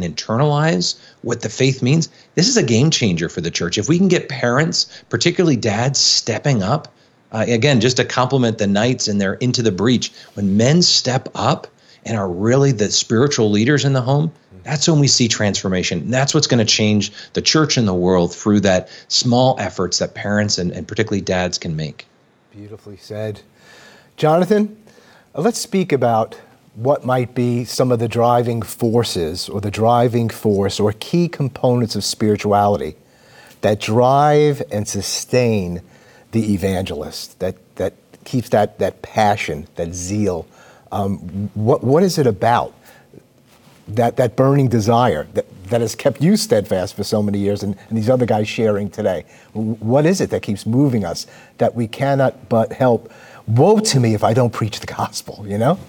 and internalize what the faith means, this is a game changer for the church. If we can get parents, particularly dads, stepping up, again, just to compliment the knights and their Into the Breach, when men step up and are really the spiritual leaders in the home, that's when we see transformation. And that's what's going to change the church and the world through that small efforts that parents and particularly dads can make. Beautifully said. Jonathan, let's speak about what might be some of the driving forces or the driving force or key components of spirituality that drive and sustain the evangelist, that keeps that passion, that zeal. What is it about that burning desire that has kept you steadfast for so many years and these other guys sharing today? What is it that keeps moving us that we cannot but help? Woe to me if I don't preach the gospel, you know?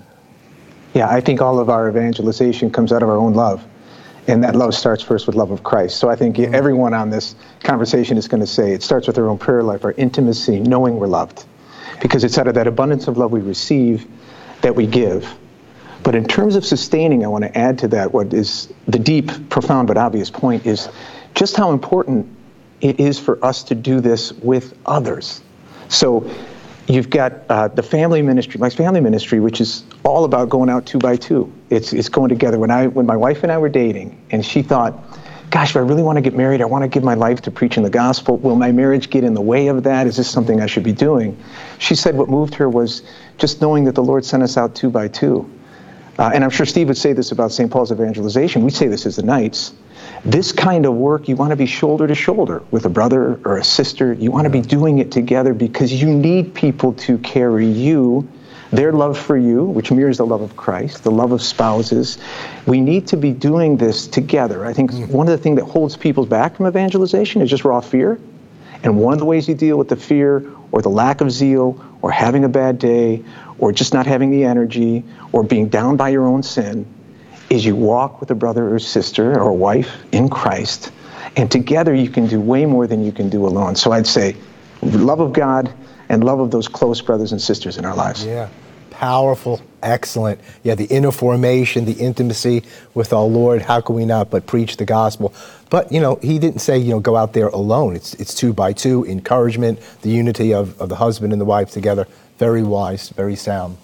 Yeah, I think all of our evangelization comes out of our own love. And that love starts first with love of Christ. So I think everyone on this conversation is going to say it starts with our own prayer life, our intimacy, knowing we're loved. Because it's out of that abundance of love we receive that we give. But in terms of sustaining, I want to add to that what is the deep, profound, but obvious point is just how important it is for us to do this with others. So you've got the family ministry, my family ministry, which is all about going out 2 by 2. It's going together. When my wife and I were dating, and she thought, gosh, if I really want to get married, I want to give my life to preaching the gospel. Will my marriage get in the way of that? Is this something I should be doing? She said what moved her was just knowing that the Lord sent us out 2 by 2. And I'm sure Steve would say this about St. Paul's evangelization. We say this as the Knights. This kind of work, you want to be shoulder to shoulder with a brother or a sister. You want to be doing it together because you need people to carry you, their love for you, which mirrors the love of Christ, the love of spouses. We need to be doing this together. I think one of the things that holds people back from evangelization is just raw fear. And one of the ways you deal with the fear or the lack of zeal or having a bad day or just not having the energy or being down by your own sin is you walk with a brother or sister or wife in Christ, and together you can do way more than you can do alone. So I'd say love of God and love of those close brothers and sisters in our lives. Yeah, powerful, excellent. Yeah, the inner formation, the intimacy with our Lord. How can we not but preach the gospel? But, he didn't say, go out there alone. It's 2 by 2, encouragement, the unity of the husband and the wife together. Very wise, very sound.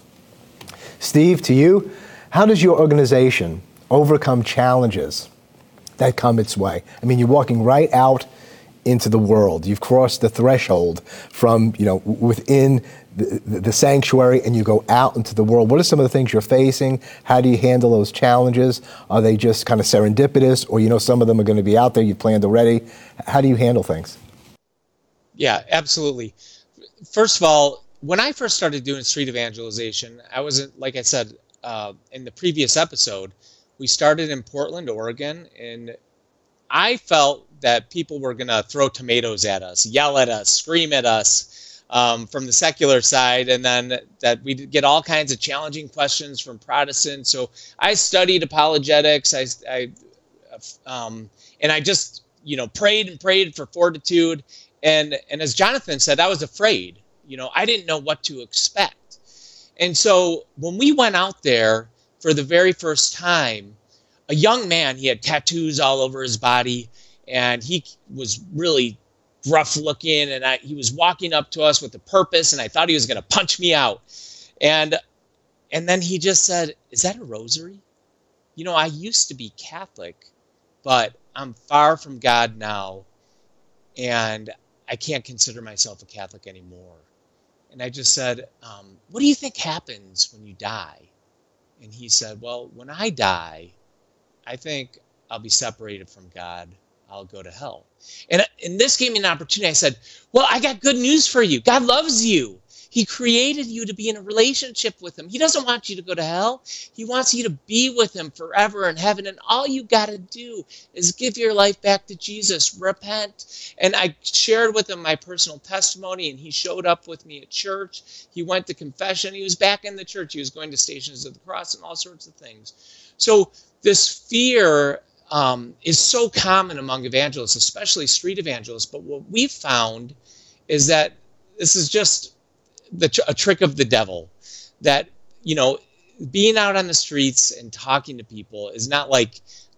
Steve, to you, how does your organization overcome challenges that come its way? I mean, you're walking right out into the world. You've crossed the threshold from, within the sanctuary, and you go out into the world. What are some of the things you're facing? How do you handle those challenges? Are they just kind of serendipitous, or, some of them are going to be out there, you've planned already? How do you handle things? Yeah, absolutely. First of all, when I first started doing street evangelization, I wasn't, like I said, in the previous episode, we started in Portland, Oregon, and I felt that people were going to throw tomatoes at us, yell at us, scream at us from the secular side, and then that we'd get all kinds of challenging questions from Protestants. So I studied apologetics, and I just, prayed and prayed for fortitude. And as Jonathan said, I was afraid. I didn't know what to expect. And so when we went out there for the very first time, a young man, he had tattoos all over his body, and he was really rough looking, and he was walking up to us with a purpose, and I thought he was going to punch me out. And then he just said, "Is that a rosary? I used to be Catholic, but I'm far from God now, and I can't consider myself a Catholic anymore." And I just said, "What do you think happens when you die?" And he said, "Well, when I die, I think I'll be separated from God. I'll go to hell." And this gave me an opportunity. I said, "Well, I got good news for you. God loves you. He created you to be in a relationship with him. He doesn't want you to go to hell. He wants you to be with him forever in heaven. And all you got to do is give your life back to Jesus, repent." And I shared with him my personal testimony, and he showed up with me at church. He went to confession. He was back in the church. He was going to Stations of the Cross and all sorts of things. So this fear is so common among evangelists, especially street evangelists. But what we found is that this is just a trick of the devil, that, being out on the streets and talking to people is not like